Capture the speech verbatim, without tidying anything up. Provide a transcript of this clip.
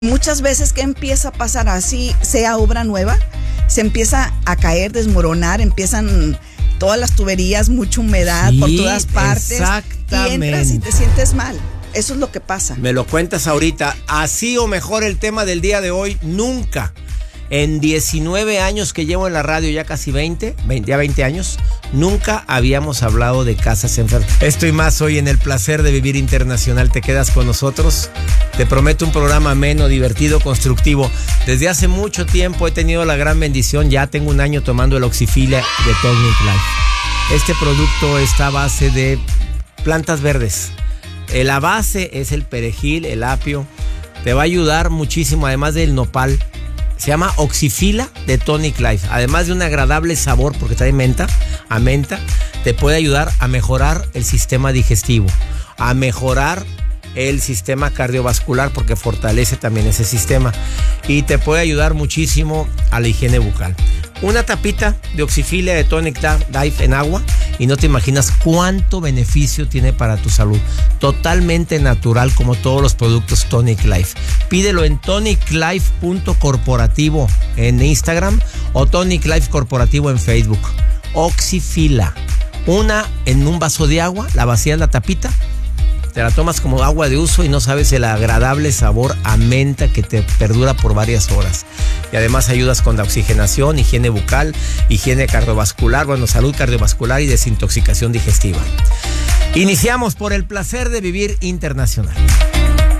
Muchas veces, ¿qué empieza a pasar? Así sea obra nueva, se empieza a caer, desmoronar, empiezan todas las tuberías, mucha humedad sí, por todas partes. Exactamente. Y entras y te sientes mal. Eso es lo que pasa. Me lo cuentas ahorita. Así o mejor el tema del día de hoy, nunca. En diecinueve años que llevo en la radio, ya casi veinte, veinte, ya veinte años, nunca habíamos hablado de casas enfermas. Esto y más hoy en El Placer de Vivir Internacional. ¿Te quedas con nosotros? Te prometo un programa ameno, divertido, constructivo. Desde hace mucho tiempo he tenido la gran bendición, ya tengo un año tomando el Oxyfila de Tonic Life. Este producto está a base de plantas verdes. La base es el perejil, el apio. Te va a ayudar muchísimo, además del nopal. Se llama Oxyfila de Tonic Life. Además de un agradable sabor, porque trae menta, a menta, te puede ayudar a mejorar el sistema digestivo, a mejorar el sistema cardiovascular, porque fortalece también ese sistema. Y te puede ayudar muchísimo a la higiene bucal. Una tapita de Oxyfila de Tonic Life en agua y no te imaginas cuánto beneficio tiene para tu salud. Totalmente natural, como todos los productos Tonic Life. Pídelo en tonic life punto corporativo en Instagram o Tonic Life Corporativo en Facebook. Oxyfila. Una en un vaso de agua, la vacías la tapita, te la tomas como agua de uso y no sabes el agradable sabor a menta que te perdura por varias horas. Y además ayudas con la oxigenación, higiene bucal, higiene cardiovascular, bueno, salud cardiovascular y desintoxicación digestiva. Iniciamos por El Placer de Vivir Internacional.